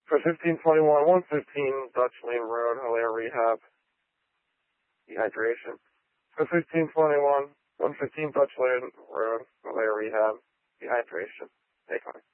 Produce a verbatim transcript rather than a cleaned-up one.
For fifteen twenty-one, one fifteen Dutch Lane Road, Hilaire Rehab, dehydration. For fifteen twenty-one, one fifteen Dutch Lane Road, Hilaire Rehab, dehydration. Take on.